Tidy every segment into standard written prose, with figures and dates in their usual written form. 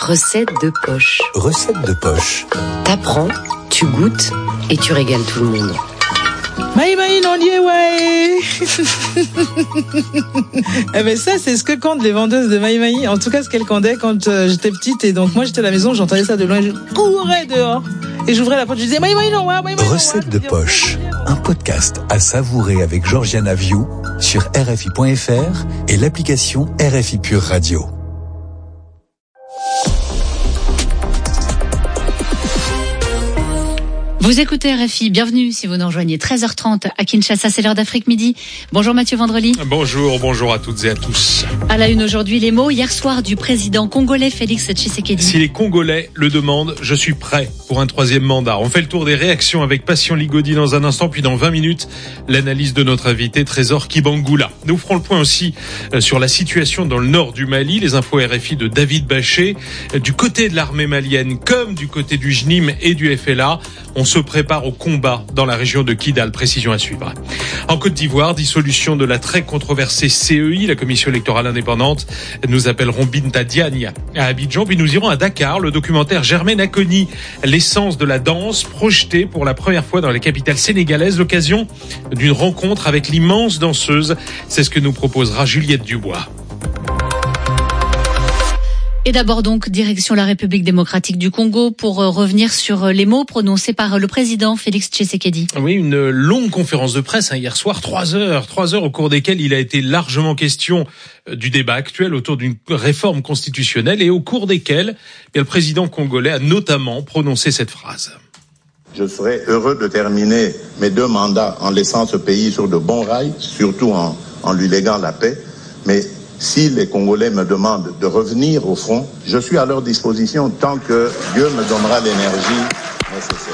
Recette de poche. Recette de poche. T'apprends, tu goûtes et tu régales tout le monde. Maï non lié ouais. Eh ben ça c'est ce que comptent les vendeuses de Maï. En tout cas ce qu'elles cantaient quand j'étais petite, et donc moi j'étais à la maison, j'entendais ça de loin, je courais dehors et j'ouvrais la porte, je disais Maï non ouais, Maï. Recette de poche, un podcast à savourer avec Georgiana Viou sur RFI.fr et l'application RFI Pure Radio. Vous écoutez RFI, bienvenue si vous nous rejoignez. 13h30 à Kinshasa, c'est l'heure d'Afrique Midi. Bonjour Mathieu Vandrely. Bonjour à toutes et à tous. À la une aujourd'hui, les mots hier soir du président congolais Félix Tshisekedi. Si les Congolais le demandent, je suis prêt pour un troisième mandat. On fait le tour des réactions avec Passion Ligodi dans un instant, puis dans 20 minutes, l'analyse de notre invité Trésor Kibangula. Nous ferons le point aussi sur la situation dans le nord du Mali, les infos RFI de David Baché. Du côté de l'armée malienne comme du côté du JNIM et du FLA, on se prépare au combat dans la région de Kidal. Précision à suivre. En Côte d'Ivoire, dissolution de la très controversée CEI, la commission électorale indépendante. Nous appellerons Binta Diagne à Abidjan, puis nous irons à Dakar. Le documentaire Germaine a connu l'essence de la danse, projeté pour la première fois dans la capitale sénégalaise, l'occasion d'une rencontre avec l'immense danseuse. C'est ce que nous proposera Juliette Dubois. Et d'abord donc, direction la République démocratique du Congo pour revenir sur les mots prononcés par le président Félix Tshisekedi. Oui, une longue conférence de presse hier soir, 3 heures au cours desquelles il a été largement question du débat actuel autour d'une réforme constitutionnelle et au cours desquelles le président congolais a notamment prononcé cette phrase. Je serais heureux de terminer mes 2 mandats en laissant ce pays sur de bons rails, surtout en lui léguant la paix, mais si les Congolais me demandent de revenir au front, je suis à leur disposition tant que Dieu me donnera l'énergie nécessaire.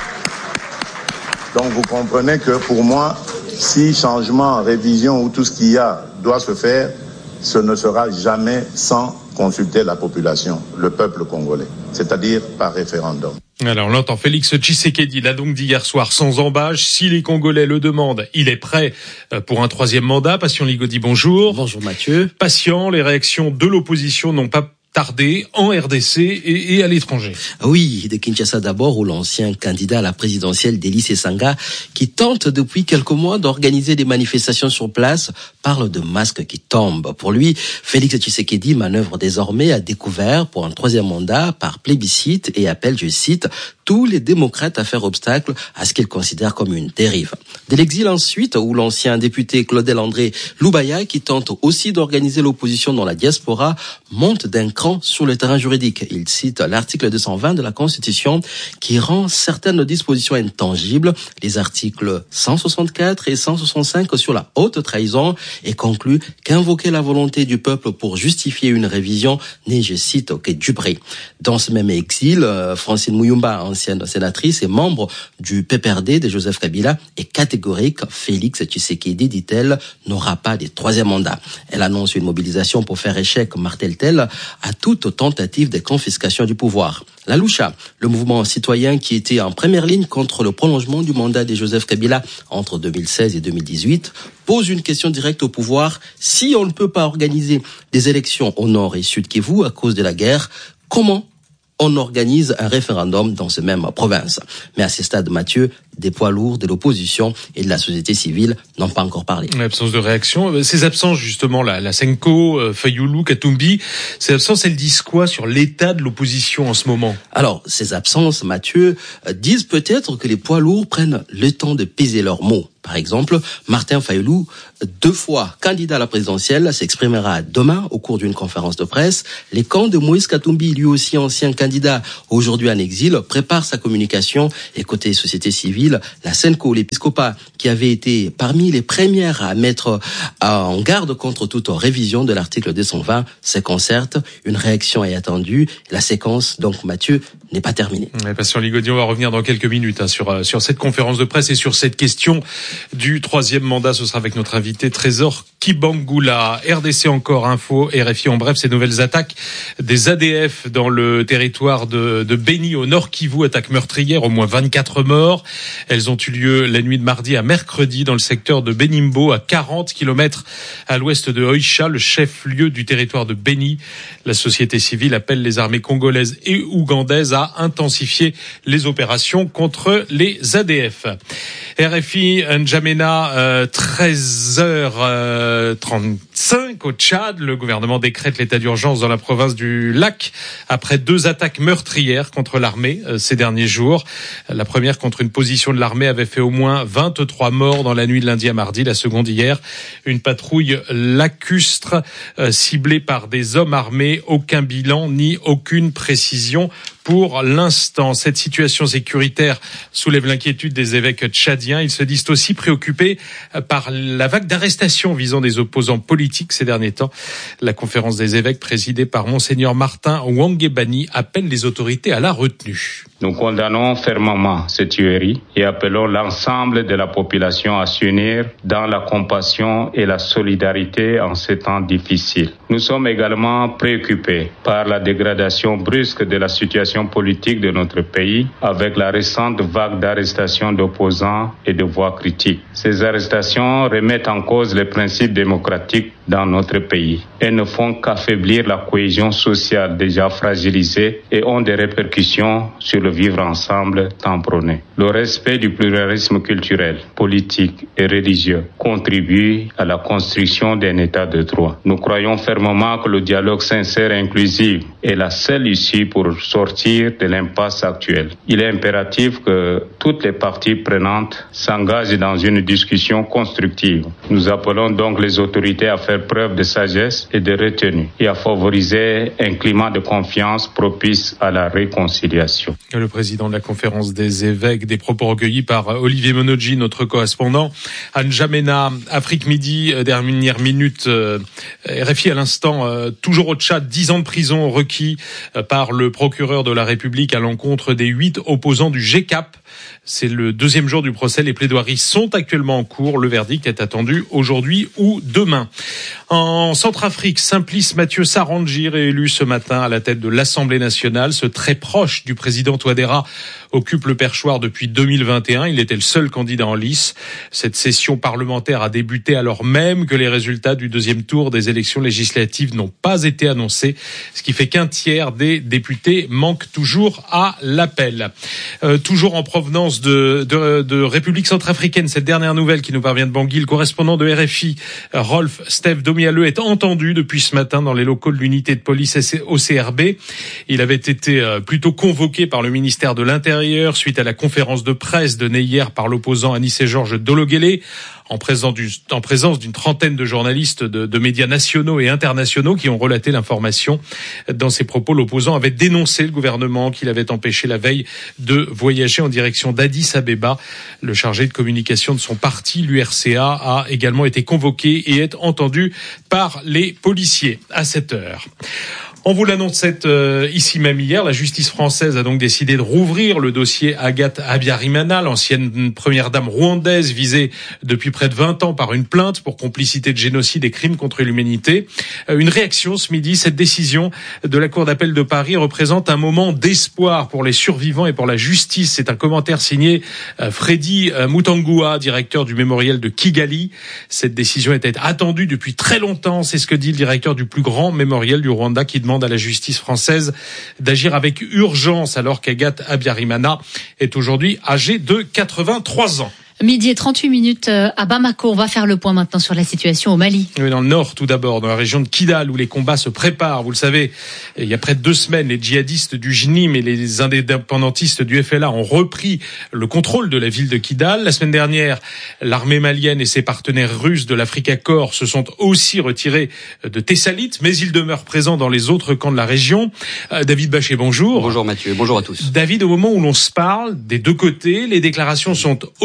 Donc vous comprenez que pour moi, si changement, révision ou tout ce qu'il y a doit se faire, ce ne sera jamais sans consulter la population, le peuple congolais, c'est-à-dire par référendum. Alors, on l'entend, Félix Tshisekedi l'a donc dit hier soir sans embâche. Si les Congolais le demandent, il est prêt pour un troisième mandat. Passion Ligodi, bonjour. Bonjour Mathieu. Patient, les réactions de l'opposition n'ont pas tardé en RDC et à l'étranger. Oui, de Kinshasa d'abord, où l'ancien candidat à la présidentielle Delis Esanga, qui tente depuis quelques mois d'organiser des manifestations sur place, parle de masques qui tombent. Pour lui, Félix Tshisekedi manœuvre désormais à découvert pour un troisième mandat par plébiscite et appelle, je cite, tous les démocrates à faire obstacle à ce qu'il considère comme une dérive. De l'exil ensuite, où l'ancien député Claudel André Loubaya, qui tente aussi d'organiser l'opposition dans la diaspora, monte d'un cran sur le terrain juridique. Il cite l'article 220 de la Constitution qui rend certaines dispositions intangibles, les articles 164 et 165 sur la haute trahison, et conclut qu'invoquer la volonté du peuple pour justifier une révision n'est, je cite, que du bris. Dans ce même exil, Francine Muyumba, ancienne sénatrice et membre du PPRD de Joseph Kabila, est catégorique. Félix Tshisekedi, dit-elle, n'aura pas de troisième mandat. Elle annonce une mobilisation pour faire échec, martèle-t-elle, à toute tentative de confiscation du pouvoir. La Loucha, le mouvement citoyen qui était en première ligne contre le prolongement du mandat de Joseph Kabila entre 2016 et 2018, pose une question directe au pouvoir. Si on ne peut pas organiser des élections au nord et sud Kivu à cause de la guerre, comment on organise un référendum dans ce même province? Mais à ce stade, Mathieu, des poids lourds de l'opposition et de la société civile n'ont pas encore parlé. L'absence de réaction, ces absences justement, la Senko, Fayoulou, Katumbi, ces absences, elles disent quoi sur l'état de l'opposition en ce moment? Alors, ces absences, Mathieu, disent peut-être que les poids lourds prennent le temps de peser leurs mots. Par exemple, Martin Fayoulou, 2 fois candidat à la présidentielle, s'exprimera demain au cours d'une conférence de presse. Les camps de Moïse Katumbi, lui aussi ancien candidat, aujourd'hui en exil, prépare sa communication. Et côté société civile, la Senko, l'épiscopat, qui avait été parmi les premières à mettre en garde contre toute révision de l'article 220, se concerte. Une réaction est attendue. La séquence, donc, Mathieu, n'est pas terminée. Passion Ligodi, on va revenir dans quelques minutes sur cette conférence de presse et sur cette question du troisième mandat. Ce sera avec notre invité Trésor Kibangula. RDC encore info, RFI en bref, ces nouvelles attaques des ADF dans le territoire de Beni au nord Kivu, attaque meurtrière, au moins 24 morts. Elles ont eu lieu la nuit de mardi à mercredi dans le secteur de Benimbo, à 40 km à l'ouest de Oicha, le chef-lieu du territoire de Beni. La société civile appelle les armées congolaises et ougandaises à intensifier les opérations contre les ADF. RFI N'Djamena, 13h35 au Tchad. Le gouvernement décrète l'état d'urgence dans la province du Lac après 2 attaques meurtrières contre l'armée ces derniers jours. La première contre une position de l'armée avait fait au moins 23 morts dans la nuit de lundi à mardi. La seconde hier, une patrouille lacustre ciblée par des hommes armés. Aucun bilan ni aucune précision pour l'instant. Cette situation sécuritaire soulève l'inquiétude des évêques tchadiens. Ils se disent aussi préoccupés par la vague d'arrestations visant des opposants politiques ces derniers temps. La conférence des évêques présidée par Monseigneur Martin Wangebani appelle les autorités à la retenue. Nous condamnons fermement ces tueries et appelons l'ensemble de la population à s'unir dans la compassion et la solidarité en ces temps difficiles. Nous sommes également préoccupés par la dégradation brusque de la situation politique de notre pays avec la récente vague d'arrestations d'opposants et de voix critiques. Ces arrestations remettent en cause les principes démocratiques dans notre pays et ne font qu'affaiblir la cohésion sociale déjà fragilisée et ont des répercussions sur le vivre ensemble tant prôné. Le respect du pluralisme culturel, politique et religieux contribue à la construction d'un état de droit. Nous croyons fermement que le dialogue sincère et inclusif est la seule issue pour sortir de l'impasse actuelle. Il est impératif que toutes les parties prenantes s'engagent dans une discussion constructive. Nous appelons donc les autorités à faire preuve de sagesse et de retenue et à favoriser un climat de confiance propice à la réconciliation. Le président de la conférence des évêques, des propos recueillis par Olivier Monodji, notre correspondant à N'Djamena, Afrique Midi, dernière minute, RFI à l'instant, toujours au Tchad, 10 ans de prison requis par le procureur de la République à l'encontre des 8 opposants du GCAP. C'est le 2e jour du procès. Les plaidoiries sont actuellement en cours. Le verdict est attendu aujourd'hui ou demain. En Centrafrique, Simplice Mathieu Sarandji, réélu ce matin à la tête de l'Assemblée nationale. Ce très proche du président Touadéra occupe le perchoir depuis 2021. Il était le seul candidat en lice. Cette session parlementaire a débuté alors même que les résultats du 2e tour des élections législatives n'ont pas été annoncés, ce qui fait qu'1 tiers des députés manquent toujours à l'appel. Toujours en provenance de République centrafricaine, cette dernière nouvelle qui nous parvient de Bangui, le correspondant de RFI, Rolf Steve Domialeux, est entendu depuis ce matin dans les locaux de l'unité de police au CRB. Il avait été plutôt convoqué par le ministère de l'Intérieur suite à la conférence de presse donnée hier par l'opposant Anissé-Georges Dologuélé, en présence d'une trentaine de journalistes de médias nationaux et internationaux qui ont relaté l'information. Dans ses propos, l'opposant avait dénoncé le gouvernement qui l'avait empêché la veille de voyager en direction d'Addis Abeba. Le chargé de communication de son parti, l'URCA, a également été convoqué et est entendu par les policiers à cette heure. On vous l'annonçait ici même hier, la justice française a donc décidé de rouvrir le dossier Agathe Habyarimana, l'ancienne première dame rwandaise visée depuis près de 20 ans par une plainte pour complicité de génocide et crimes contre l'humanité. Une réaction ce midi, cette décision de la Cour d'appel de Paris représente un moment d'espoir pour les survivants et pour la justice. C'est un commentaire signé Freddy Mutangua, directeur du mémorial de Kigali. Cette décision était attendue depuis très longtemps, c'est ce que dit le directeur du plus grand mémorial du Rwanda qui demande à la justice française d'agir avec urgence alors qu'Agathe Habyarimana est aujourd'hui âgée de 83 ans. Midi et 38 minutes à Bamako. On va faire le point maintenant sur la situation au Mali. Oui, dans le nord tout d'abord, dans la région de Kidal où les combats se préparent. Vous le savez, il y a près de 2 semaines, les djihadistes du JNIM et les indépendantistes du FLA ont repris le contrôle de la ville de Kidal. La semaine dernière, l'armée malienne et ses partenaires russes de l'Africa Corps se sont aussi retirés de Thessalite, mais ils demeurent présents dans les autres camps de la région. David Bachet, bonjour. Bonjour Mathieu, bonjour à tous. David, au moment où l'on se parle, des deux côtés, les déclarations sont hostiles et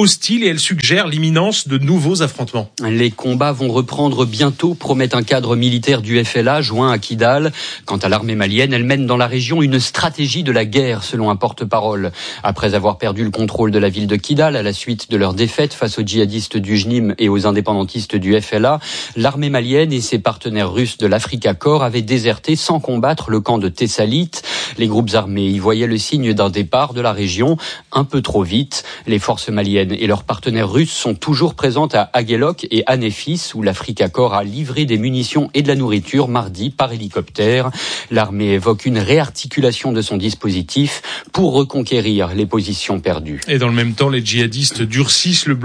et elle suggère l'imminence de nouveaux affrontements. Les combats vont reprendre bientôt, promet un cadre militaire du FLA joint à Kidal. Quant à l'armée malienne, elle mène dans la région une stratégie de la guerre, selon un porte-parole. Après avoir perdu le contrôle de la ville de Kidal à la suite de leur défaite face aux djihadistes du JNIM et aux indépendantistes du FLA, l'armée malienne et ses partenaires russes de l'Africa Corps avaient déserté sans combattre le camp de Tessalit. Les groupes armés y voyaient le signe d'un départ de la région un peu trop vite. Les forces maliennes et leurs partenaires russes sont toujours présentes à Aguelok et à Néfis, où l'Africa Corps a livré des munitions et de la nourriture mardi par hélicoptère. L'armée évoque une réarticulation de son dispositif pour reconquérir les positions perdues. Et dans le même temps, les djihadistes durcissent le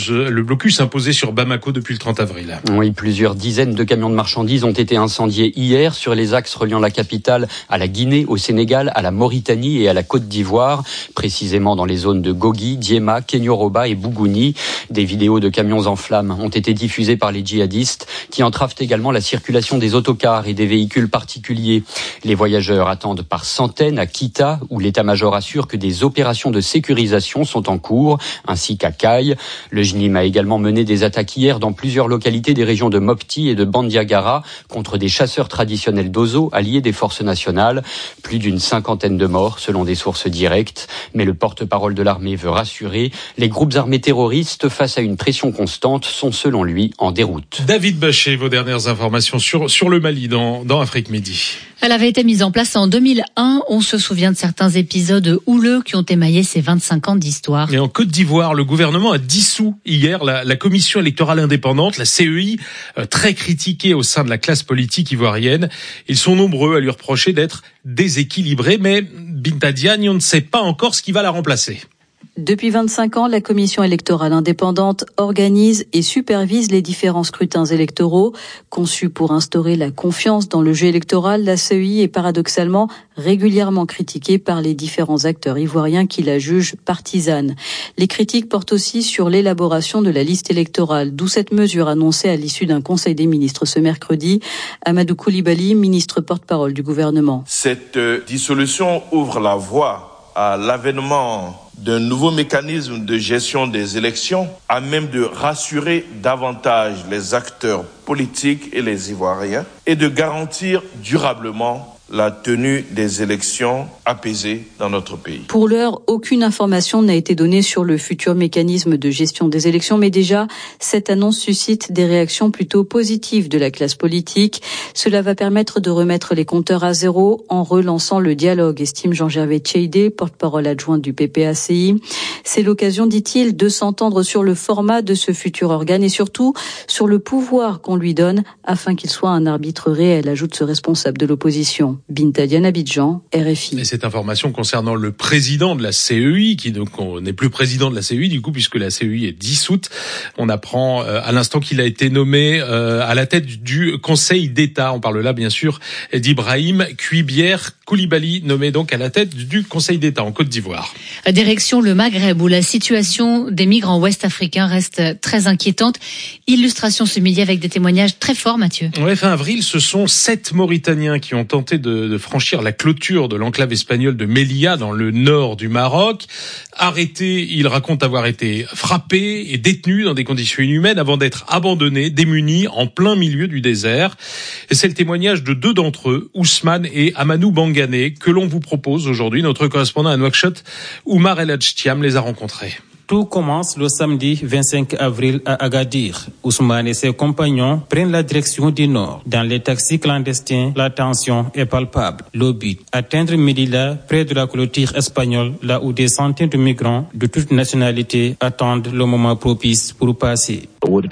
blocus imposé sur Bamako depuis le 30 avril. Oui, plusieurs dizaines de camions de marchandises ont été incendiés hier sur les axes reliant la capitale à la Guinée, au Sénégal, à la Mauritanie et à la Côte d'Ivoire, précisément dans les zones de Gogi, Diema, Kenyoroba et Bougouni. Des vidéos de camions en flammes ont été diffusées par les djihadistes qui entravent également la circulation des autocars et des véhicules particuliers. Les voyageurs attendent par centaines à Kita, où l'état-major assure que des opérations de sécurisation sont en cours, ainsi qu'à Kaï. Le JNIM a également mené des attaques hier dans plusieurs localités des régions de Mopti et de Bandiagara contre des chasseurs traditionnels d'Ozo, alliés des forces nationales. Plus d'une 50aine de morts, selon des sources directes. Mais le porte-parole de l'armée veut rassurer. Les groupes armés terroristes, face à une pression constante, sont selon lui en déroute. David Bachet, vos dernières informations sur le Mali dans Afrique Midi. Elle avait été mise en place en 2001. On se souvient de certains épisodes houleux qui ont émaillé ces 25 ans d'histoire. Et en Côte d'Ivoire, le gouvernement a dissous hier la commission électorale indépendante, la CEI, très critiquée au sein de la classe politique ivoirienne. Ils sont nombreux à lui reprocher d'être déséquilibrée, mais Binta Diagne, on ne sait pas encore ce qui va la remplacer. Depuis 25 ans, la Commission électorale indépendante organise et supervise les différents scrutins électoraux. Conçue pour instaurer la confiance dans le jeu électoral, la CEI est paradoxalement régulièrement critiquée par les différents acteurs ivoiriens qui la jugent partisane. Les critiques portent aussi sur l'élaboration de la liste électorale, d'où cette mesure annoncée à l'issue d'un conseil des ministres ce mercredi. Amadou Koulibaly, ministre porte-parole du gouvernement. Cette dissolution ouvre la voie à l'avènement d'un nouveau mécanisme de gestion des élections à même de rassurer davantage les acteurs politiques et les Ivoiriens et de garantir durablement la tenue des élections apaisées dans notre pays. Pour l'heure, aucune information n'a été donnée sur le futur mécanisme de gestion des élections, mais déjà, cette annonce suscite des réactions plutôt positives de la classe politique. Cela va permettre de remettre les compteurs à zéro en relançant le dialogue, estime Jean-Gervais Tcheidé, porte-parole adjoint du PPACI. C'est l'occasion, dit-il, de s'entendre sur le format de ce futur organe et surtout sur le pouvoir qu'on lui donne afin qu'il soit un arbitre réel, ajoute ce responsable de l'opposition. Binta Diagne, Abidjan, RFI. Et cette information concernant le président de la CEI, qui donc n'est plus président de la CEI du coup, puisque la CEI est dissoute. On apprend à l'instant qu'il a été nommé à la tête du Conseil d'État. On parle là bien sûr d'Ibrahim Cuibière Koulibaly, nommé donc à la tête du Conseil d'État en Côte d'Ivoire. Direction le Maghreb, où la situation des migrants ouest-africains reste très inquiétante. Illustration ce midi avec des témoignages très forts, Mathieu. Ouais, fin avril, ce sont 7 Mauritaniens qui ont tenté de franchir la clôture de l'enclave espagnole de Melilla dans le nord du Maroc. Arrêtés, ils racontent avoir été frappés et détenus dans des conditions inhumaines avant d'être abandonnés, démunis en plein milieu du désert. Et c'est le témoignage de 2 d'entre eux, Ousmane et Amanou Bangané, que l'on vous propose aujourd'hui. Notre correspondant à Nouakchott, Oumar El Hadjtiam, les a rencontrés. Tout commence le samedi 25 avril à Agadir. Ousmane et ses compagnons prennent la direction du nord. Dans les taxis clandestins, la tension est palpable. Le but, atteindre Melilla, près de la clôture espagnole, là où des centaines de migrants de toutes nationalités attendent le moment propice pour passer.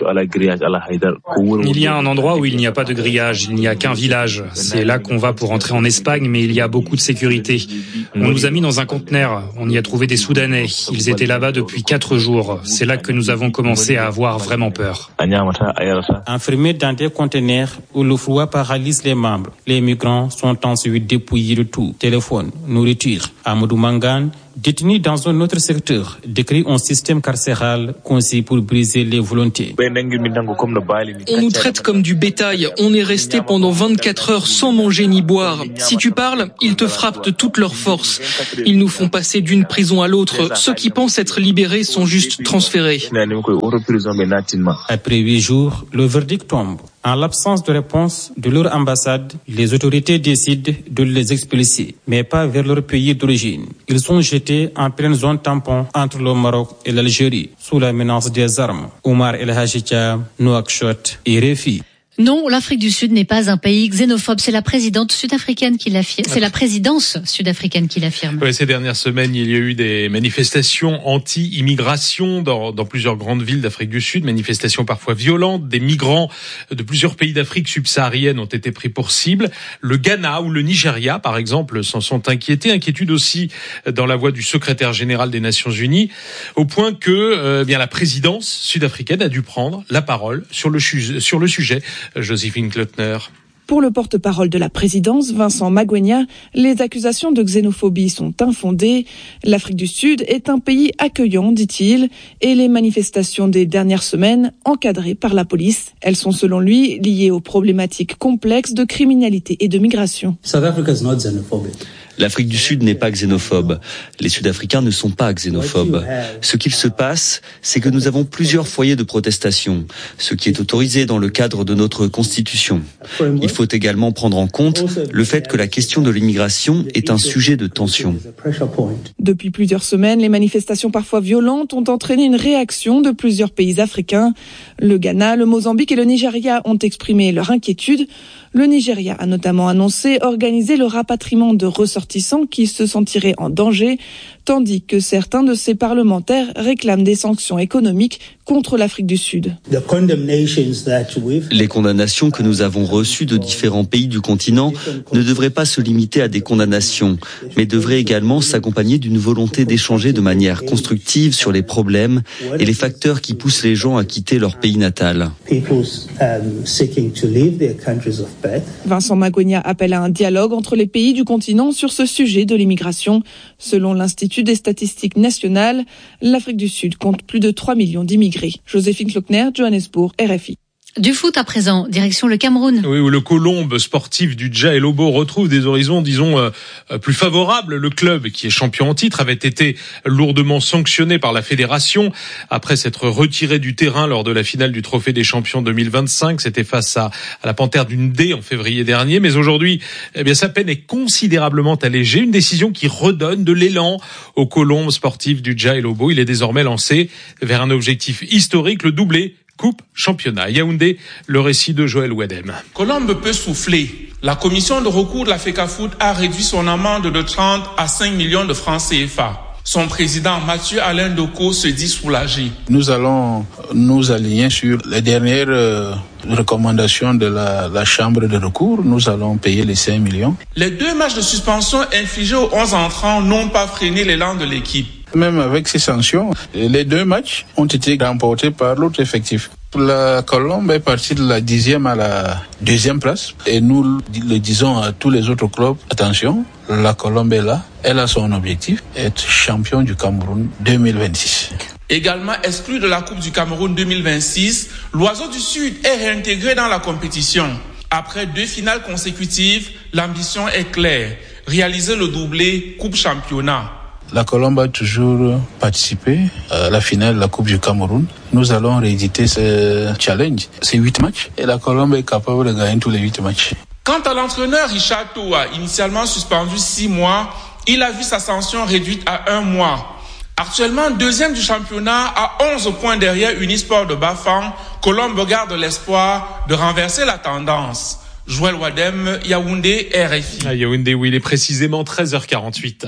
Il y a un endroit où il n'y a pas de grillage, il n'y a qu'un village. C'est là qu'on va pour entrer en Espagne, mais il y a beaucoup de sécurité. On nous a mis dans un conteneur, on y a trouvé des Soudanais. Ils étaient là-bas depuis 4 jours. C'est là que nous avons commencé à avoir vraiment peur. Enfermés dans des conteneurs où le froid paralyse les membres, les migrants sont ensuite dépouillés de tout. Téléphone, nourriture. Amadou Mangane détenus dans un autre secteur, décrit un système carcéral conçu pour briser les volontés. On nous traite comme du bétail. On est resté pendant 24 heures sans manger ni boire. Si tu parles, ils te frappent de toute leur force. Ils nous font passer d'une prison à l'autre. Ceux qui pensent être libérés sont juste transférés. Après 8 jours, le verdict tombe. En l'absence de réponse de leur ambassade, les autorités décident de les expulser, mais pas vers leur pays d'origine. Ils sont jetés en pleine zone tampon entre le Maroc et l'Algérie, sous la menace des armes. Omar El Hadjitia, Nouakchott et RFI. Non, l'Afrique du Sud n'est pas un pays xénophobe. C'est la présidente sud-africaine qui l'affirme. C'est la présidence sud-africaine qui l'affirme. Ouais, ces dernières semaines, il y a eu des manifestations anti-immigration dans plusieurs grandes villes d'Afrique du Sud. Manifestations parfois violentes. Des migrants de plusieurs pays d'Afrique subsaharienne ont été pris pour cible. Le Ghana ou le Nigeria, par exemple, s'en sont inquiétés. Inquiétude aussi dans la voix du secrétaire général des Nations Unies, au point que la présidence sud-africaine a dû prendre la parole sur le sujet. Joséphine Klöckner. Pour le porte-parole de la présidence, Vincent Magwenya, les accusations de xénophobie sont infondées. L'Afrique du Sud est un pays accueillant, dit-il, et les manifestations des dernières semaines, encadrées par la police, elles sont selon lui liées aux problématiques complexes de criminalité et de migration. L'Afrique du Sud n'est pas xénophobe. Les Sud-Africains ne sont pas xénophobes. Ce qu'il se passe, c'est que nous avons plusieurs foyers de protestation, ce qui est autorisé dans le cadre de notre Constitution. Il faut également prendre en compte le fait que la question de l'immigration est un sujet de tension. Depuis plusieurs semaines, les manifestations parfois violentes ont entraîné une réaction de plusieurs pays africains. Le Ghana, le Mozambique et le Nigeria ont exprimé leur inquiétude. Le Nigeria a notamment annoncé organiser le rapatriement de ressortissants qui se sentiraient en danger, tandis que certains de ses parlementaires réclament des sanctions économiques contre l'Afrique du Sud. Les condamnations que nous avons reçues de différents pays du continent ne devraient pas se limiter à des condamnations, mais devraient également s'accompagner d'une volonté d'échanger de manière constructive sur les problèmes et les facteurs qui poussent les gens à quitter leur pays natal. Vincent Magwenya appelle à un dialogue entre les pays du continent sur ce sujet de l'immigration. Selon l'Institut des statistiques nationales, l'Afrique du Sud compte plus de 3 millions d'immigrés. Joséphine Klöckner, Johannesburg, RFI. Du foot à présent, direction le Cameroun. Oui, où le Colombe sportif du Dja et Lobo retrouve des horizons, disons, plus favorables. Le club, qui est champion en titre, avait été lourdement sanctionné par la fédération après s'être retiré du terrain lors de la finale du Trophée des Champions 2025. C'était face à la Panthère d'une D en février dernier. Mais aujourd'hui, sa peine est considérablement allégée. Une décision qui redonne de l'élan au Colombe sportif du Dja et Lobo. Il est désormais lancé vers un objectif historique, le doublé Coupe Championnat. Yaoundé, le récit de Joël Ouadem. Colombe peut souffler. La commission de recours de la FECAFOOT a réduit son amende de 30 à 5 millions de francs CFA. Son président, Mathieu Alain Doko, se dit soulagé. Nous allons nous aligner sur les dernières recommandations de la chambre de recours. Nous allons payer les 5 millions. Les 2 matchs de suspension infligés aux 11 entrants n'ont pas freiné l'élan de l'équipe. Même avec ces sanctions, les 2 matchs ont été remportés par l'autre effectif. La Colombe est partie de la 10e à la 2e place. Et nous le disons à tous les autres clubs, attention, la Colombe est là. Elle a son objectif, être champion du Cameroun 2026. Également exclu de la Coupe du Cameroun 2026, l'Oiseau du Sud est réintégré dans la compétition. Après 2 finales consécutives, l'ambition est claire. Réaliser le doublé Coupe Championnat. La Colombe a toujours participé à la finale de la Coupe du Cameroun. Nous allons rééditer ce challenge. C'est 8 matchs et la Colombe est capable de gagner tous les 8 matchs. Quant à l'entraîneur Richard Toa, initialement suspendu 6 mois, il a vu sa sanction réduite à 1 mois. Actuellement 2e du championnat à 11 points derrière Unisport de Bafang, Colombe garde l'espoir de renverser la tendance. Joël Ouadem, Yaoundé, RFI. À Yaoundé, où il est précisément 13h48.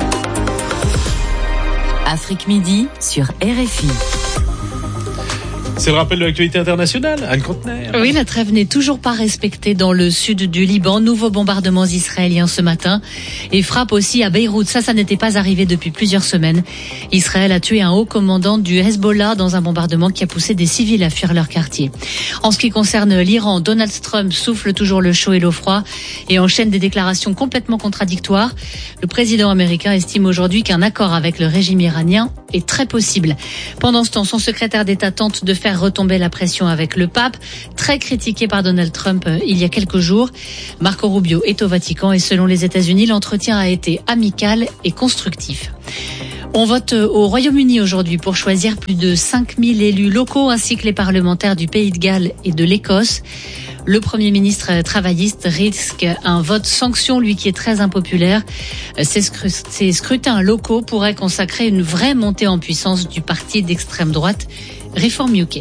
Afrique Midi sur RFI. C'est le rappel de l'actualité internationale, Anne Contener. Oui, la trêve n'est toujours pas respectée dans le sud du Liban. Nouveaux bombardements israéliens ce matin et frappe aussi à Beyrouth. Ça n'était pas arrivé depuis plusieurs semaines. Israël a tué un haut commandant du Hezbollah dans un bombardement qui a poussé des civils à fuir leur quartier. En ce qui concerne l'Iran, Donald Trump souffle toujours le chaud et l'eau froid et enchaîne des déclarations complètement contradictoires. Le président américain estime aujourd'hui qu'un accord avec le régime iranien est très possible. Pendant ce temps, son secrétaire d'État tente de faire retomber la pression avec le pape, très critiqué par Donald Trump il y a quelques jours. Marco Rubio est au Vatican et selon les États-Unis, l'entretien a été amical et constructif. On vote au Royaume-Uni aujourd'hui pour choisir plus de 5000 élus locaux ainsi que les parlementaires du Pays de Galles et de l'Écosse. Le Premier ministre travailliste risque un vote sanction, lui qui est très impopulaire. Ces scrutins locaux pourraient consacrer une vraie montée en puissance du parti d'extrême droite Reform UK.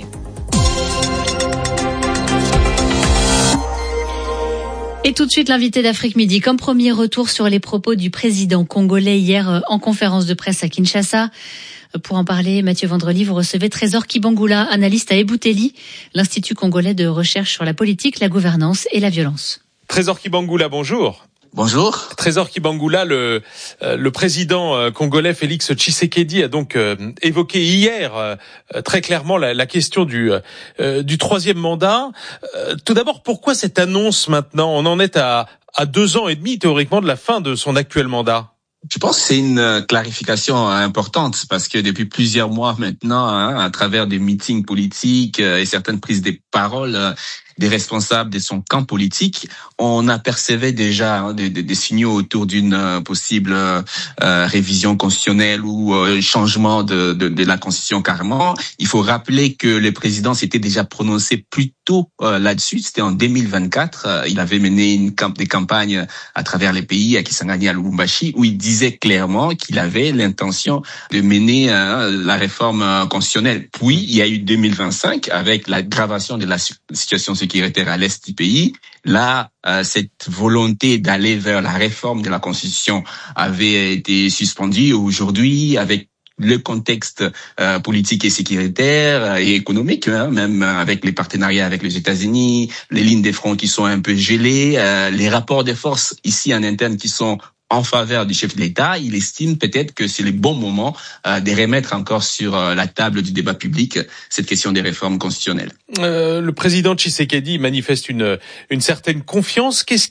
Et tout de suite, l'invité d'Afrique Midi, comme premier retour sur les propos du président congolais hier en conférence de presse à Kinshasa. Pour en parler, Mathieu Vendrely, vous recevez Trésor Kibangula, analyste à Ebuteli, l'Institut congolais de recherche sur la politique, la gouvernance et la violence. Trésor Kibangula, bonjour. Bonjour. Trésor Kibangula, le président congolais Félix Tshisekedi a donc évoqué hier très clairement la question du troisième mandat. Tout d'abord, pourquoi cette annonce maintenant ? On en est à 2 ans et demi théoriquement de la fin de son actuel mandat. Je pense que c'est une clarification importante parce que depuis plusieurs mois maintenant, à travers des meetings politiques et certaines prises de parole des responsables de son camp politique, on apercevait déjà des signaux autour d'une possible révision constitutionnelle ou changement de la constitution carrément. Il faut rappeler que le président s'était déjà prononcé plus tôt là-dessus. C'était en 2024. Il avait mené des campagnes à travers les pays, à Kisangani, à Lubumbashi, où il disait clairement qu'il avait l'intention de mener la réforme constitutionnelle. Puis, il y a eu 2025 avec l'aggravation de la situation sécuritaire à l'est du pays. Là, cette volonté d'aller vers la réforme de la Constitution avait été suspendue. Aujourd'hui, avec le contexte politique et sécuritaire et économique, même avec les partenariats avec les États-Unis, les lignes de front qui sont un peu gelées, les rapports de force ici en interne qui sont en faveur du chef de l'État, il estime peut-être que c'est le bon moment de remettre encore sur la table du débat public cette question des réformes constitutionnelles. Le président Tshisekedi manifeste une certaine confiance. Qu'est-ce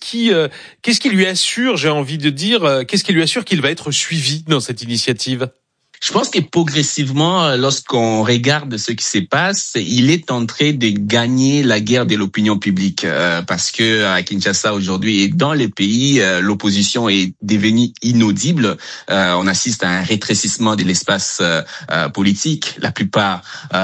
qui lui assure, j'ai envie de dire, qu'est-ce qui lui assure qu'il va être suivi dans cette initiative ? Je pense que progressivement, lorsqu'on regarde ce qui se passe, il est en train de gagner la guerre de l'opinion publique parce que à Kinshasa aujourd'hui et dans les pays, l'opposition est devenue inaudible. On assiste à un rétrécissement de l'espace politique. La plupart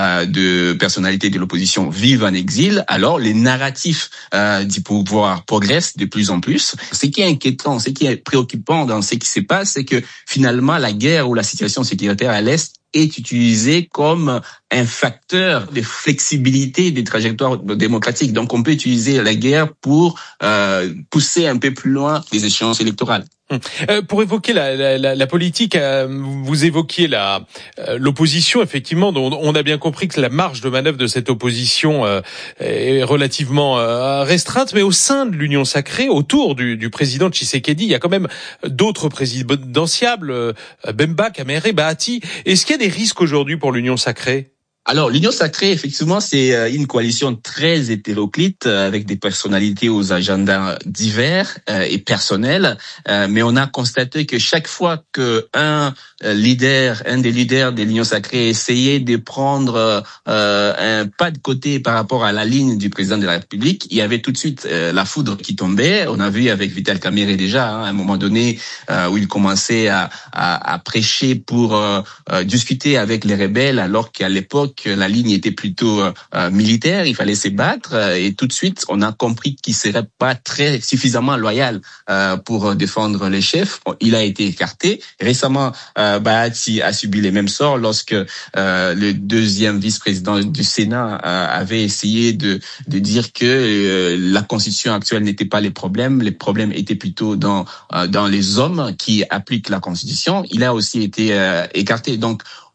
de personnalités de l'opposition vivent en exil. Alors les narratifs du pouvoir progressent de plus en plus. Ce qui est inquiétant, ce qui est préoccupant dans ce qui se passe, c'est que finalement la guerre ou la situation sécuritaire à l'Est est utilisé comme un facteur de flexibilité des trajectoires démocratiques. Donc, on peut utiliser la guerre pour pousser un peu plus loin les échéances électorales. Pour évoquer la politique, vous évoquiez l'opposition, effectivement, dont on a bien compris que la marge de manœuvre de cette opposition est relativement restreinte, mais au sein de l'Union sacrée, autour du président Tshisekedi, il y a quand même d'autres présidentiables, Bemba, Kamere, Bahati. Est-ce qu'il y a des risques aujourd'hui pour l'Union sacrée ? Alors, l'Union sacrée, effectivement, c'est une coalition très hétéroclite avec des personnalités aux agendas divers et personnels. Mais on a constaté que chaque fois que un des leaders de l'Union sacrée essayait de prendre un pas de côté par rapport à la ligne du président de la République, il y avait tout de suite la foudre qui tombait. On a vu avec Vital Kamerhe déjà, à un moment donné, où il commençait à prêcher pour discuter avec les rebelles, alors qu'à l'époque, la ligne était plutôt militaire, il fallait se battre et tout de suite on a compris qu'il serait pas suffisamment loyal pour défendre les chefs. Il a été écarté. Récemment, Bahati a subi les mêmes sorts lorsque le deuxième vice-président du Sénat avait essayé de dire que la constitution actuelle n'était pas les problèmes étaient plutôt dans les hommes qui appliquent la constitution. Il a aussi été écarté. Donc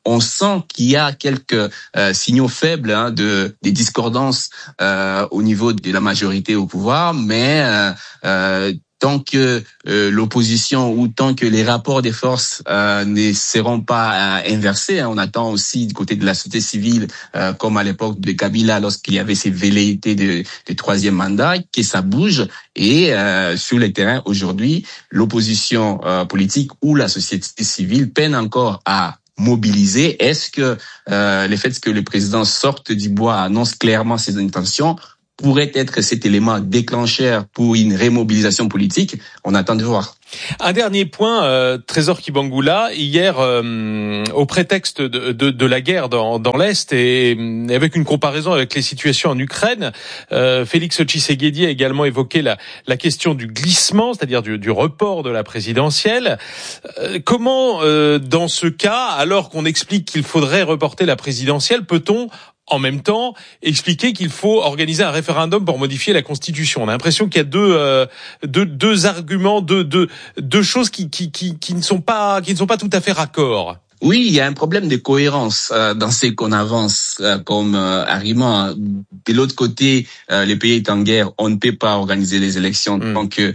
on sent qu'il y a quelques signaux faibles des discordances au niveau de la majorité au pouvoir, mais tant que l'opposition ou tant que les rapports des forces ne seront pas inversés, on attend aussi du côté de la société civile, comme à l'époque de Kabila, lorsqu'il y avait ces velléités de troisième mandat, que ça bouge. Et sur le terrain aujourd'hui, l'opposition politique ou la société civile peine encore à mobiliser. Est-ce que le fait que le président sorte du bois, annonce clairement ses intentions, pourrait être cet élément déclencheur pour une remobilisation politique? On attend de voir. Un dernier point, Trésor Kibangula, hier, au prétexte de la guerre dans l'Est et avec une comparaison avec les situations en Ukraine, Félix Tshisekedi a également évoqué la question du glissement, c'est-à-dire du report de la présidentielle. Comment, dans ce cas, alors qu'on explique qu'il faudrait reporter la présidentielle, peut-on en même temps expliquer qu'il faut organiser un référendum pour modifier la Constitution? On a l'impression qu'il y a deux arguments, deux choses qui ne sont pas tout à fait raccord. Oui, il y a un problème de cohérence dans ce qu'on avance comme argument. De l'autre côté, le pays est en guerre, on ne peut pas organiser les élections tant que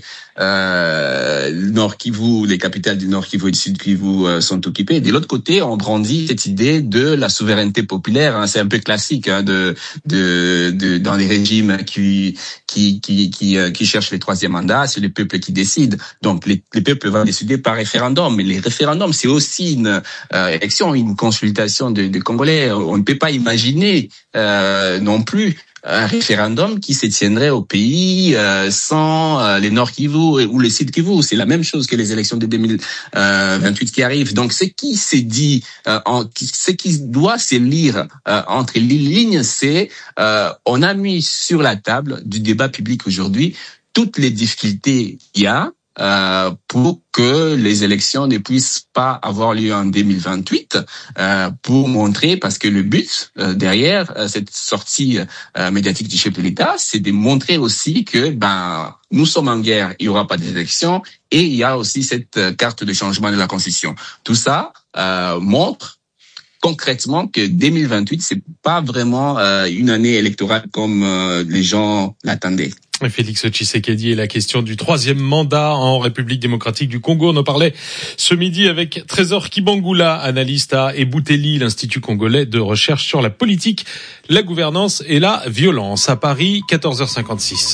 Nord Kivu, les capitales du Nord Kivu et du Sud Kivu sont occupées. De l'autre côté, on brandit cette idée de la souveraineté populaire. C'est un peu classique de dans les régimes qui cherchent les troisième mandats, c'est le peuple qui décide. Donc les peuples vont décider par référendum. Mais les référendums, c'est aussi une élection, une consultation de Congolais. On ne peut pas imaginer non plus un référendum qui se tiendrait au pays sans les Nord Kivu ou les Sud Kivu. C'est la même chose que les élections de 2028 qui arrivent. Donc ce qui se dit, ce qui doit se lire entre les lignes, c'est on a mis sur la table du débat public aujourd'hui toutes les difficultés qu'il y a pour que les élections ne puissent pas avoir lieu en 2028, pour montrer, parce que le but derrière cette sortie médiatique du chef de l'État, c'est de montrer aussi que nous sommes en guerre, il y aura pas d'élections, et il y a aussi cette carte de changement de la Constitution. Tout ça montre concrètement que 2028, c'est pas vraiment une année électorale comme les gens l'attendaient. Félix Tshisekedi et la question du troisième mandat en République démocratique du Congo. On en parlait ce midi avec Trésor Kibangula, analyste à Ebouteli, l'Institut congolais de recherche sur la politique, la gouvernance et la violence. À Paris, 14h56.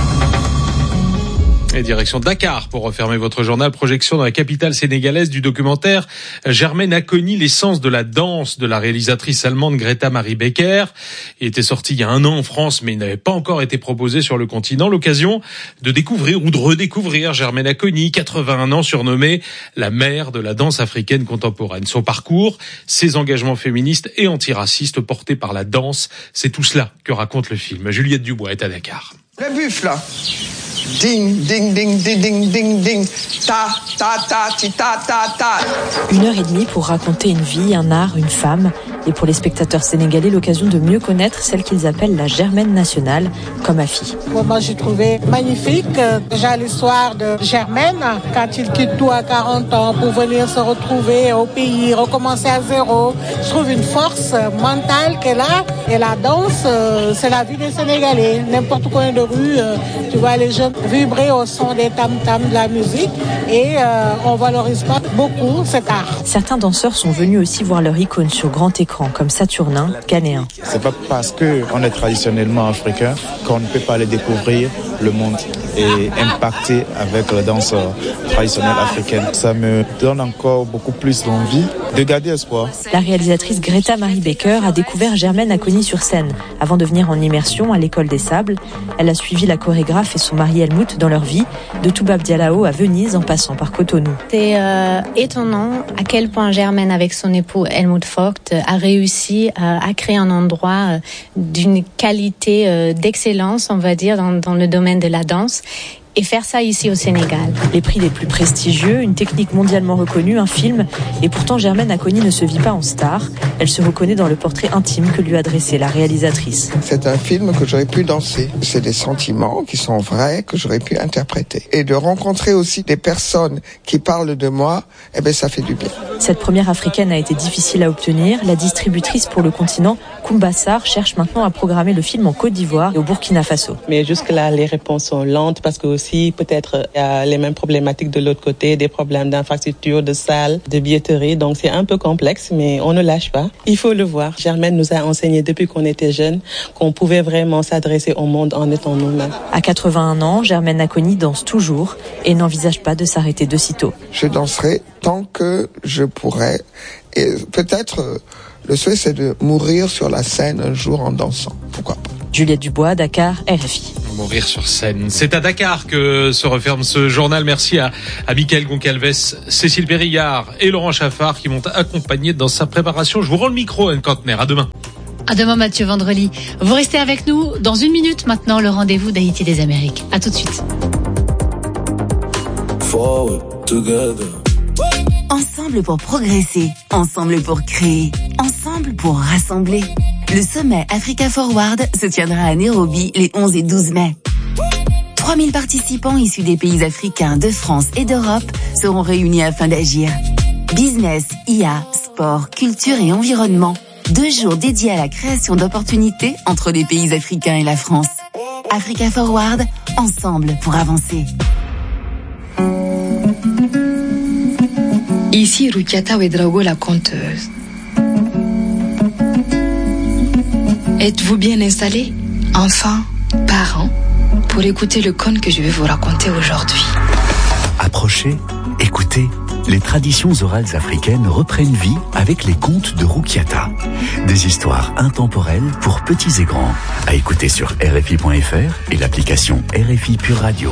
Et direction Dakar pour refermer votre journal. Projection dans la capitale sénégalaise du documentaire Germaine Acogny, l'essence de la danse de la réalisatrice allemande Greta Marie Becker. Il était sorti il y a 1 an en France, mais il n'avait pas encore été proposé sur le continent. L'occasion de découvrir ou de redécouvrir Germaine Acogny, 81 ans, surnommée la mère de la danse africaine contemporaine. Son parcours, ses engagements féministes et antiracistes portés par la danse, c'est tout cela que raconte le film. Juliette Dubois est à Dakar. Le buffle, là. Ding, ding, ding, ding, ding, ding, ding. Ta, ta, ta, ti, ta, ta, ta. 1h30 pour raconter une vie, un art, une femme. Et pour les spectateurs sénégalais, l'occasion de mieux connaître celle qu'ils appellent la Germaine nationale, comme Afi. Moi, j'ai trouvé magnifique. Déjà l'histoire de Germaine, quand il quitte tout à 40 ans pour venir se retrouver au pays, recommencer à zéro. Je trouve une force mentale qu'elle a. Et la danse, c'est la vie des Sénégalais. N'importe coin de rue, tu vois les jeunes vibrer au son des tam-tams de la musique. Et on valorise pas beaucoup cet art. Certains danseurs sont venus aussi voir leur icône sur grand écran, comme Saturnin, ghanéen. C'est pas parce qu'on est traditionnellement africain qu'on ne peut pas aller découvrir le monde et impacter avec la danse traditionnelle africaine. Ça me donne encore beaucoup plus l'envie de garder espoir. La réalisatrice Greta Marie Becker a découvert Germaine Acogny sur scène avant de venir en immersion à l'École des Sables. Elle a suivi la chorégraphe et son mari Helmut dans leur vie, de Toubab Diallo à Venise en passant par Cotonou. C'est étonnant à quel point Germaine, avec son époux Helmut Vogt, a réussi à créer un endroit d'une qualité d'excellence, on va dire, dans le domaine de la danse. et faire ça ici au Sénégal. Les prix les plus prestigieux, une technique mondialement reconnue, un film. Et pourtant, Germaine Acogny ne se vit pas en star. Elle se reconnaît dans le portrait intime que lui a dressé la réalisatrice. C'est un film que j'aurais pu danser. C'est des sentiments qui sont vrais, que j'aurais pu interpréter. Et de rencontrer aussi des personnes qui parlent de moi, ça fait du bien. Cette première africaine a été difficile à obtenir. La distributrice pour le continent, Kumbassar, cherche maintenant à programmer le film en Côte d'Ivoire et au Burkina Faso. Mais jusque-là, les réponses sont lentes parce que aussi, peut-être, il y a les mêmes problématiques de l'autre côté, des problèmes d'infrastructure, de salles, de billetterie. Donc, c'est un peu complexe, mais on ne lâche pas. Il faut le voir. Germaine nous a enseigné depuis qu'on était jeunes qu'on pouvait vraiment s'adresser au monde en étant nous-mêmes. À 81 ans, Germaine Acogny danse toujours et n'envisage pas de s'arrêter de sitôt. Je danserai tant que je pourrai. Et peut-être, le souhait, c'est de mourir sur la scène un jour en dansant. Pourquoi pas. Juliette Dubois, Dakar, RFI. Mourir sur scène. C'est à Dakar que se referme ce journal. Merci à Mickaël Goncalves, Cécile Périllard et Laurent Chaffard qui m'ont accompagné dans sa préparation. Je vous rends le micro, Anne Kantner. À demain. À demain, Mathieu Vandrely. Vous restez avec nous. Dans 1 minute maintenant, le rendez-vous d'Haïti des Amériques. À tout de suite. Ensemble pour progresser, ensemble pour créer, ensemble pour rassembler. Le sommet Africa Forward se tiendra à Nairobi les 11 et 12 mai. 3000 participants issus des pays africains, de France et d'Europe seront réunis afin d'agir. Business, IA, sport, culture et environnement. 2 jours dédiés à la création d'opportunités entre les pays africains et la France. Africa Forward, ensemble pour avancer. Ici Rukiata Ouedraogo, la conteuse. Êtes-vous bien installés, enfants, parents, pour écouter le conte que je vais vous raconter aujourd'hui? Approchez, écoutez. Les traditions orales africaines reprennent vie avec les contes de Rukiata. Des histoires intemporelles pour petits et grands. À écouter sur RFI.fr et l'application RFI Pure Radio.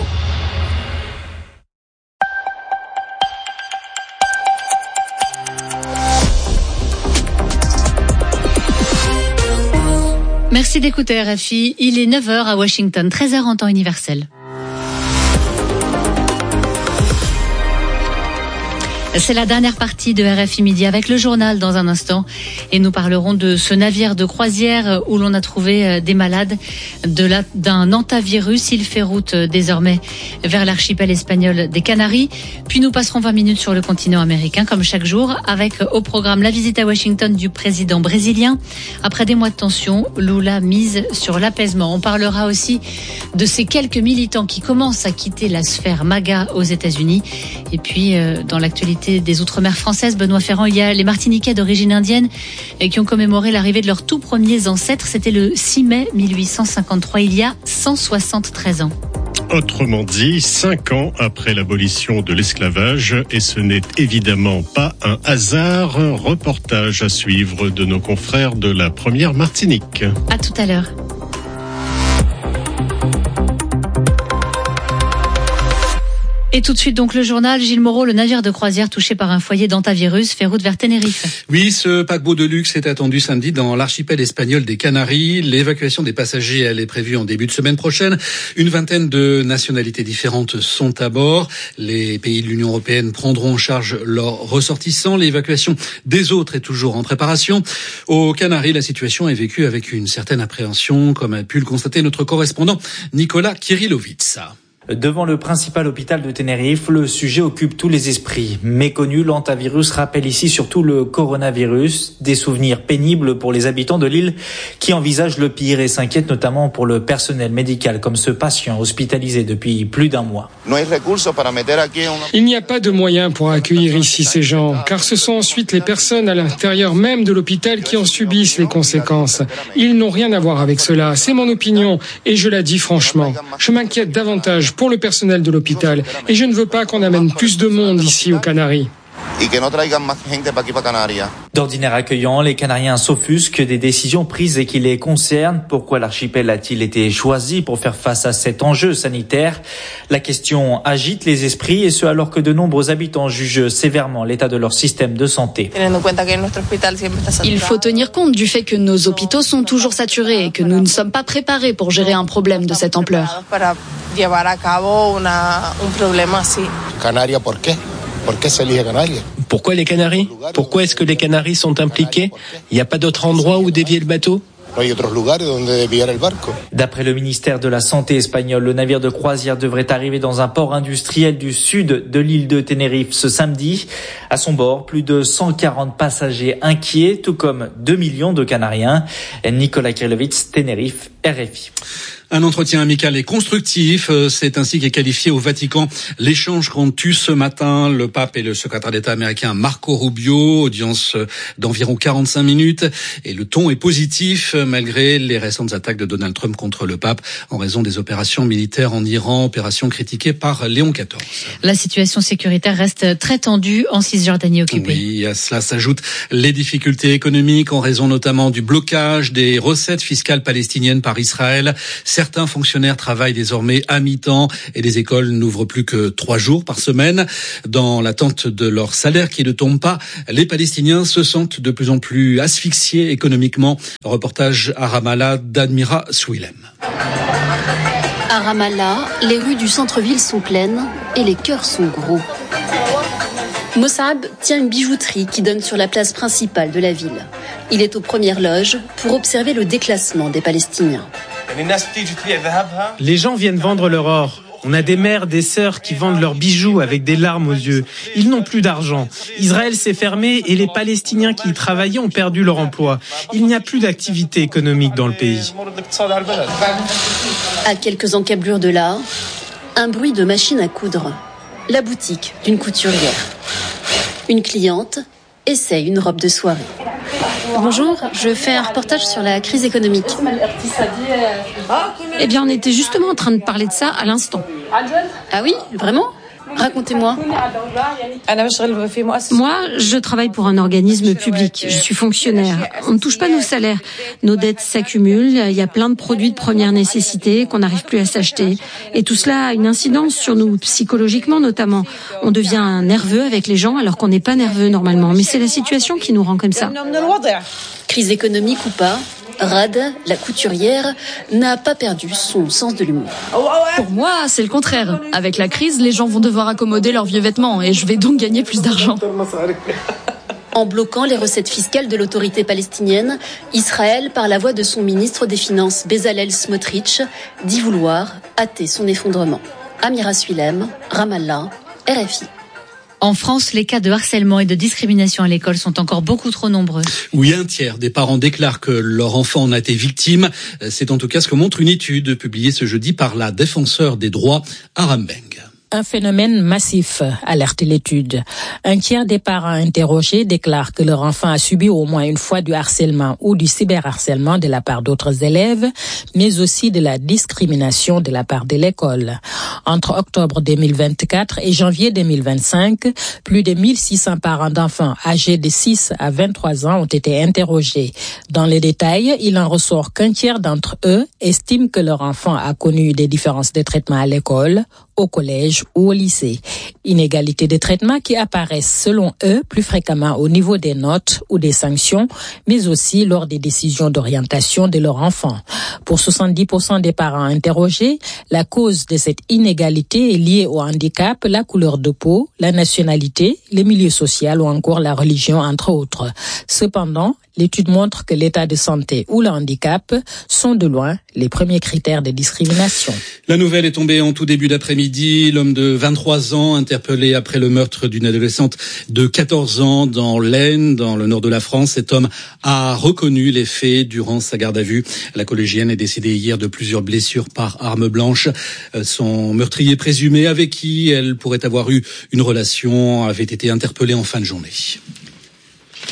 Merci d'écouter RFI. Il est 9h à Washington, 13h en temps universel. C'est la dernière partie de RFI Midi avec le journal dans un instant et nous parlerons de ce navire de croisière où l'on a trouvé des malades d'un hantavirus. Il fait route désormais vers l'archipel espagnol des Canaries. Puis nous passerons 20 minutes sur le continent américain comme chaque jour avec au programme la visite à Washington du président brésilien. Après des mois de tension, Lula mise sur l'apaisement. On parlera aussi de ces quelques militants qui commencent à quitter la sphère MAGA aux États-Unis. Et puis dans l'actualité des Outre-mer françaises, Benoît Ferrand, il y a les Martiniquais d'origine indienne qui ont commémoré l'arrivée de leurs tout premiers ancêtres. C'était le 6 mai 1853, il y a 173 ans. Autrement dit, 5 ans après l'abolition de l'esclavage, et ce n'est évidemment pas un hasard. Un reportage à suivre de nos confrères de la première Martinique. À tout à l'heure. Et tout de suite donc le journal, Gilles Moreau, le navire de croisière touché par un foyer d'hantavirus fait route vers Tenerife. Oui, ce paquebot de luxe est attendu samedi dans l'archipel espagnol des Canaries. L'évacuation des passagers, elle est prévue en début de semaine prochaine. Une vingtaine de nationalités différentes sont à bord. Les pays de l'Union européenne prendront en charge leurs ressortissants. L'évacuation des autres est toujours en préparation. Aux Canaries, la situation est vécue avec une certaine appréhension, comme a pu le constater notre correspondant Nicolas Kirilovitz. Devant le principal hôpital de Tenerife, le sujet occupe tous les esprits. Méconnu, l'hantavirus rappelle ici surtout le coronavirus, des souvenirs pénibles pour les habitants de l'île qui envisagent le pire et s'inquiètent notamment pour le personnel médical comme ce patient hospitalisé depuis plus d'1 mois. Il n'y a pas de moyens pour accueillir ici ces gens, car ce sont ensuite les personnes à l'intérieur même de l'hôpital qui en subissent les conséquences. Ils n'ont rien à voir avec cela, c'est mon opinion et je la dis franchement. Je m'inquiète davantage pour le personnel de l'hôpital et je ne veux pas qu'on amène plus de monde ici aux Canaries. D'ordinaire accueillant, les Canariens s'offusquent des décisions prises et qui les concernent. Pourquoi l'archipel a-t-il été choisi pour faire face à cet enjeu sanitaire? La question agite les esprits et ce alors que de nombreux habitants jugent sévèrement l'état de leur système de santé. Il faut tenir compte du fait que nos hôpitaux sont toujours saturés et que nous ne sommes pas préparés pour gérer un problème de cette ampleur. Pourquoi les Canaries? Pourquoi est-ce que les Canaries sont impliqués? Il n'y a pas d'autre endroit où dévier le bateau? D'après le ministère de la Santé espagnol, le navire de croisière devrait arriver dans un port industriel du sud de l'île de Tenerife ce samedi. À son bord, plus de 140 passagers inquiets, tout comme 2 millions de Canariens. Nicolas Krilovitz, Tenerife, RFI. Un entretien amical et constructif, c'est ainsi qu'est qualifié au Vatican l'échange qu'ont eu ce matin le pape et le secrétaire d'État américain Marco Rubio, audience d'environ 45 minutes. Et le ton est positif malgré les récentes attaques de Donald Trump contre le pape en raison des opérations militaires en Iran, opérations critiquées par Léon XIV. La situation sécuritaire reste très tendue en Cisjordanie occupée. Oui, à cela s'ajoutent les difficultés économiques en raison notamment du blocage des recettes fiscales palestiniennes par Israël. Certains fonctionnaires travaillent désormais à mi-temps et les écoles n'ouvrent plus que 3 jours par semaine. Dans l'attente de leur salaire qui ne tombe pas, les Palestiniens se sentent de plus en plus asphyxiés économiquement. Reportage à Ramallah d'Admira Souilem. À Ramallah, les rues du centre-ville sont pleines et les cœurs sont gros. Mossab tient une bijouterie qui donne sur la place principale de la ville. Il est aux premières loges pour observer le déclassement des Palestiniens. Les gens viennent vendre leur or. On a des mères, des sœurs qui vendent leurs bijoux avec des larmes aux yeux. Ils n'ont plus d'argent. Israël s'est fermé et les Palestiniens qui y travaillaient ont perdu leur emploi. Il n'y a plus d'activité économique dans le pays. À quelques encablures de là, un bruit de machine à coudre. La boutique d'une couturière. Une cliente essaye une robe de soirée. Bonjour, je fais un reportage sur la crise économique. Eh bien, on était justement en train de parler de ça à l'instant. Ah oui, vraiment ? Racontez-moi. Moi, je travaille pour un organisme public. Je suis fonctionnaire. On ne touche pas nos salaires. Nos dettes s'accumulent. Il y a plein de produits de première nécessité qu'on n'arrive plus à s'acheter. Et tout cela a une incidence sur nous, psychologiquement notamment. On devient nerveux avec les gens alors qu'on n'est pas nerveux normalement. Mais c'est la situation qui nous rend comme ça. Crise économique ou pas, Rad, la couturière, n'a pas perdu son sens de l'humour. Pour moi, c'est le contraire. Avec la crise, les gens vont devoir accommoder leurs vieux vêtements et je vais donc gagner plus d'argent. En bloquant les recettes fiscales de l'autorité palestinienne, Israël, par la voix de son ministre des Finances Bezalel Smotrich, dit vouloir hâter son effondrement. Amira Souilem, Ramallah, RFI. En France, les cas de harcèlement et de discrimination à l'école sont encore beaucoup trop nombreux. Oui, 1/3 des parents déclarent que leur enfant en a été victime. C'est en tout cas ce que montre une étude publiée ce jeudi par la défenseure des droits, Aram Beng. Un phénomène massif, alerte l'étude. 1/3 des parents interrogés déclarent que leur enfant a subi au moins une fois du harcèlement ou du cyberharcèlement de la part d'autres élèves, mais aussi de la discrimination de la part de l'école. Entre octobre 2024 et janvier 2025, plus de 1600 parents d'enfants âgés de 6 à 23 ans ont été interrogés. Dans les détails, il en ressort qu'1/3 d'entre eux estiment que leur enfant a connu des différences de traitement à l'école, au collège ou au lycée. Inégalité de traitement qui apparaissent selon eux plus fréquemment au niveau des notes ou des sanctions, mais aussi lors des décisions d'orientation de leur enfant. Pour 70% des parents interrogés, la cause de cette inégalité est liée au handicap, la couleur de peau, la nationalité, les milieux sociaux ou encore la religion, entre autres. Cependant, l'étude montre que l'état de santé ou le handicap sont de loin les premiers critères de discrimination. La nouvelle est tombée en tout début d'après-midi. L'homme de 23 ans, interpellé après le meurtre d'une adolescente de 14 ans dans l'Aisne, dans le nord de la France. Cet homme a reconnu les faits durant sa garde à vue. La collégienne est décédée hier de plusieurs blessures par arme blanche. Son meurtrier présumé, avec qui elle pourrait avoir eu une relation, avait été interpellé en fin de journée.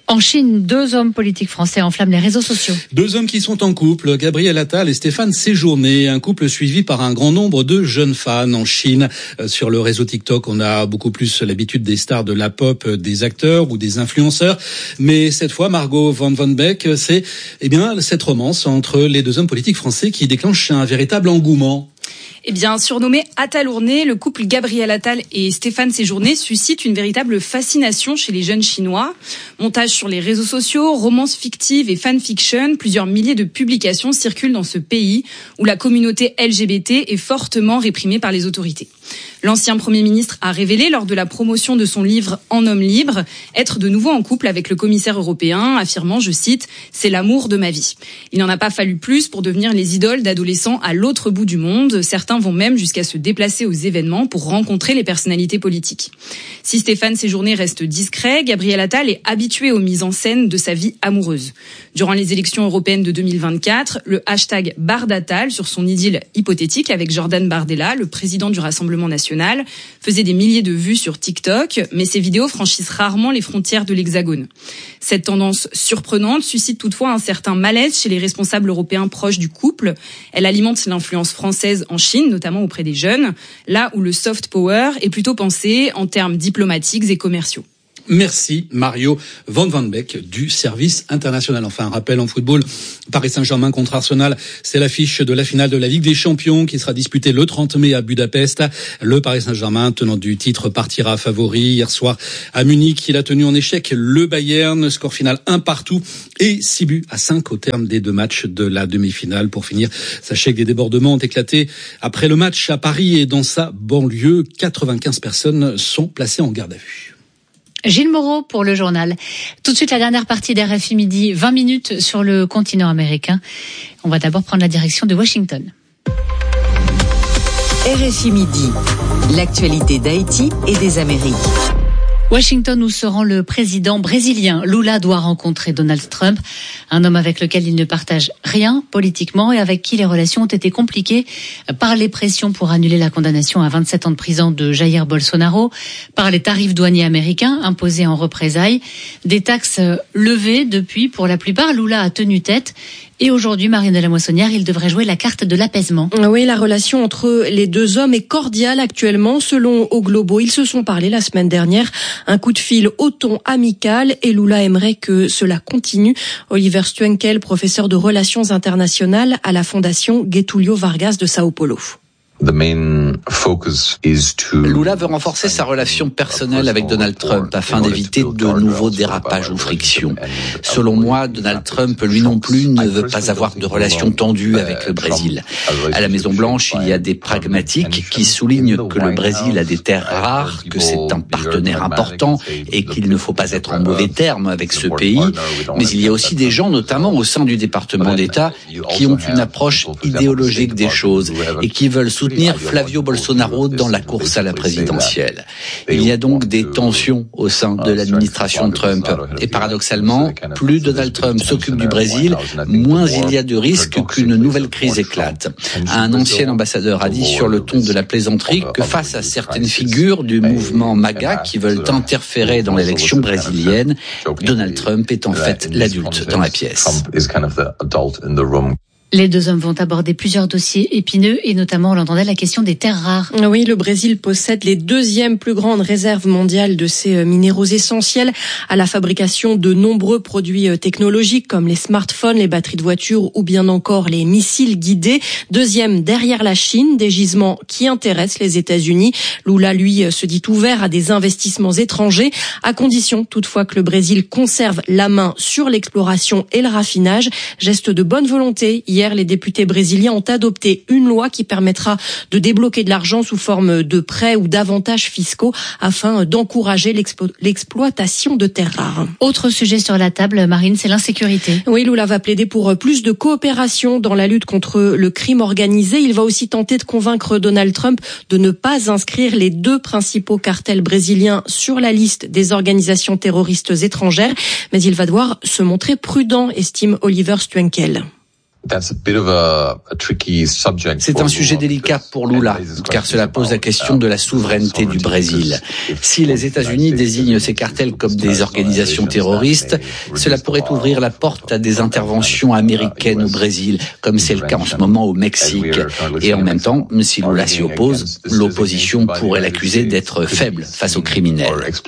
En Chine, 2 hommes politiques français enflamment les réseaux sociaux. 2 hommes qui sont en couple, Gabriel Attal et Stéphane Séjourné, un couple suivi par un grand nombre de jeunes fans en Chine. Sur le réseau TikTok, on a beaucoup plus l'habitude des stars de la pop, des acteurs ou des influenceurs. Mais cette fois, Margot Van Beek, c'est cette romance entre les 2 hommes politiques français qui déclenche un véritable engouement. Surnommé Attalourné, le couple Gabriel Attal et Stéphane Séjourné suscite une véritable fascination chez les jeunes Chinois. Montage sur les réseaux sociaux, romances fictives et fanfiction, plusieurs milliers de publications circulent dans ce pays où la communauté LGBT est fortement réprimée par les autorités. L'ancien Premier ministre a révélé lors de la promotion de son livre En homme libre être de nouveau en couple avec le commissaire européen, affirmant, je cite, « C'est l'amour de ma vie ». Il n'en a pas fallu plus pour devenir les idoles d'adolescents à l'autre bout du monde. Certains vont même jusqu'à se déplacer aux événements pour rencontrer les personnalités politiques. Si Stéphane Séjourné reste discret, Gabriel Attal est habitué aux mises en scène de sa vie amoureuse. Durant les élections européennes de 2024, le hashtag Bardattal sur son idylle hypothétique avec Jordan Bardella, le président du Rassemblement national, faisait des milliers de vues sur TikTok, mais ces vidéos franchissent rarement les frontières de l'Hexagone. Cette tendance surprenante suscite toutefois un certain malaise chez les responsables européens proches du couple. Elle alimente l'influence française en Chine, notamment auprès des jeunes, là où le soft power est plutôt pensé en termes diplomatiques et commerciaux. Merci Mario Van Beek du service international. Enfin, un rappel en football, Paris Saint-Germain contre Arsenal, c'est l'affiche de la finale de la Ligue des Champions qui sera disputée le 30 mai à Budapest. Le Paris Saint-Germain, tenant du titre, partira favori. Hier soir à Munich, il a tenu en échec le Bayern, score final 1-1 et 6-5 au terme des 2 matchs de la demi-finale. Pour finir, sachez que des débordements ont éclaté après le match à Paris et dans sa banlieue. 95 personnes sont placées en garde à vue. Gilles Moreau pour le journal. Tout de suite, la dernière partie d'RFI Midi, 20 minutes sur le continent américain. On va d'abord prendre la direction de Washington. RFI Midi, l'actualité d'Haïti et des Amériques. Washington, où se rend le président brésilien. Lula doit rencontrer Donald Trump, un homme avec lequel il ne partage rien politiquement et avec qui les relations ont été compliquées par les pressions pour annuler la condamnation à 27 ans de prison de Jair Bolsonaro, par les tarifs douaniers américains imposés en représailles, des taxes levées depuis pour la plupart. Lula a tenu tête. Et aujourd'hui, Marine de la Moissonnière, il devrait jouer la carte de l'apaisement. Oui, la relation entre les 2 hommes est cordiale actuellement. Selon O Globo, ils se sont parlé la semaine dernière. Un coup de fil au ton amical et Lula aimerait que cela continue. Oliver Stuenkel, professeur de relations internationales à la Fondation Getúlio Vargas de Sao Paulo. Lula veut renforcer sa relation personnelle avec Donald Trump afin d'éviter de nouveaux dérapages ou frictions. Selon moi, Donald Trump, lui non plus, ne veut pas avoir de relations tendues avec le Brésil. À la Maison-Blanche, il y a des pragmatiques qui soulignent que le Brésil a des terres rares, que c'est un partenaire important et qu'il ne faut pas être en mauvais termes avec ce pays. Mais il y a aussi des gens, notamment au sein du département d'État, qui ont une approche idéologique des choses et qui veulent soutenir Flavio Bolsonaro dans la course à la présidentielle. Il y a donc des tensions au sein de l'administration Trump. Et paradoxalement, plus Donald Trump s'occupe du Brésil, moins il y a de risques qu'une nouvelle crise éclate. Un ancien ambassadeur a dit sur le ton de la plaisanterie que face à certaines figures du mouvement MAGA qui veulent interférer dans l'élection brésilienne, Donald Trump est en fait l'adulte dans la pièce. Les 2 hommes vont aborder plusieurs dossiers épineux et notamment, on l'entendait, la question des terres rares. Oui, le Brésil possède les 2e plus grandes réserves mondiales de ces minéraux essentiels à la fabrication de nombreux produits technologiques comme les smartphones, les batteries de voitures ou bien encore les missiles guidés. 2e derrière la Chine, des gisements qui intéressent les États-Unis. Lula, lui, se dit ouvert à des investissements étrangers, à condition toutefois que le Brésil conserve la main sur l'exploration et le raffinage. Geste de bonne volonté. Hier, les députés brésiliens ont adopté une loi qui permettra de débloquer de l'argent sous forme de prêts ou d'avantages fiscaux afin d'encourager l'exploitation de terres rares. Autre sujet sur la table, Marine, c'est l'insécurité. Oui, Lula va plaider pour plus de coopération dans la lutte contre le crime organisé. Il va aussi tenter de convaincre Donald Trump de ne pas inscrire les 2 principaux cartels brésiliens sur la liste des organisations terroristes étrangères. Mais il va devoir se montrer prudent, estime Oliver Stuenkel. C'est un sujet délicat pour Lula, car cela pose la question de la souveraineté du Brésil. Si les États-Unis désignent ces cartels comme des organisations terroristes, cela pourrait ouvrir la porte à des interventions américaines au Brésil, comme c'est le cas en ce moment au Mexique. Et en même temps, si Lula s'y oppose, l'opposition pourrait l'accuser d'être faible face aux criminels.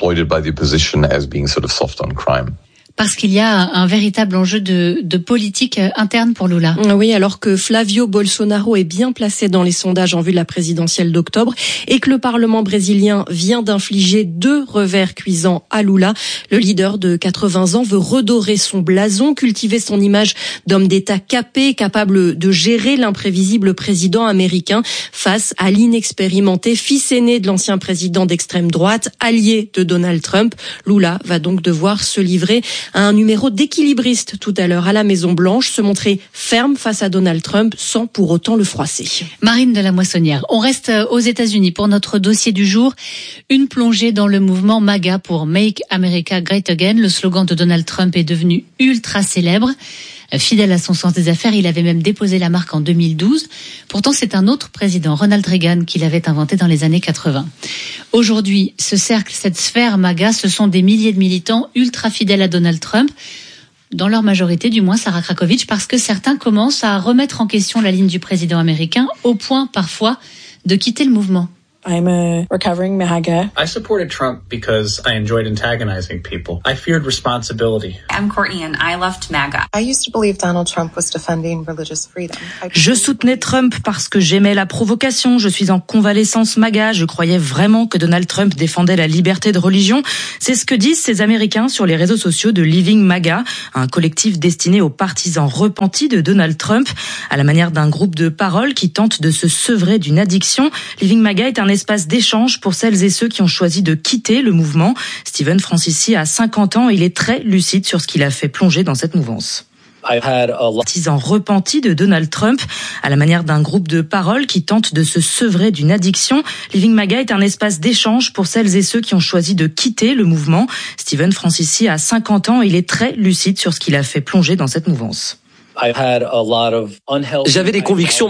Parce qu'il y a un véritable enjeu de politique interne pour Lula. Oui, alors que Flavio Bolsonaro est bien placé dans les sondages en vue de la présidentielle d'octobre et que le Parlement brésilien vient d'infliger 2 revers cuisants à Lula, le leader de 80 ans veut redorer son blason, cultiver son image d'homme d'État capé, capable de gérer l'imprévisible président américain face à l'inexpérimenté fils aîné de l'ancien président d'extrême droite, allié de Donald Trump. Lula va donc devoir se livrer à un numéro d'équilibriste tout à l'heure à la Maison-Blanche, se montrer ferme face à Donald Trump sans pour autant le froisser. Marine de la Moissonnière, on reste aux États-Unis pour notre dossier du jour. Une plongée dans le mouvement MAGA pour Make America Great Again. Le slogan de Donald Trump est devenu ultra célèbre. Fidèle à son sens des affaires, il avait même déposé la marque en 2012. Pourtant, c'est un autre président, Ronald Reagan, qui l'avait inventé dans les années 80. Aujourd'hui, ce cercle, cette sphère MAGA, ce sont des milliers de militants ultra fidèles à Donald Trump. Dans leur majorité, du moins Sarah Krakovic, parce que certains commencent à remettre en question la ligne du président américain, au point parfois de quitter le mouvement. I'm a recovering MAGA. I supported Trump because I enjoyed antagonizing people. I feared responsibility. I'm Courtney and I left MAGA. I used to believe Donald Trump was defending religious freedom. Je soutenais Trump parce que j'aimais la provocation. Je suis en convalescence MAGA. Je croyais vraiment que Donald Trump défendait la liberté de religion. C'est ce que disent ces Américains sur les réseaux sociaux de Living MAGA, un collectif destiné aux partisans repentis de Donald Trump. À la manière d'un groupe de paroles qui tente de se sevrer d'une addiction, Living MAGA est un espace d'échange pour celles et ceux qui ont choisi de quitter le mouvement. Steven Francisci a 50 ans et il est très lucide sur ce qu'il a fait plonger dans cette mouvance. Partisans repentis de Donald Trump, à la manière d'un groupe de paroles qui tente de se sevrer d'une addiction, Living MAGA est un espace d'échange pour celles et ceux qui ont choisi de quitter le mouvement. Steven Francisci a 50 ans et il est très lucide sur ce qu'il a fait plonger dans cette mouvance. J'avais des convictions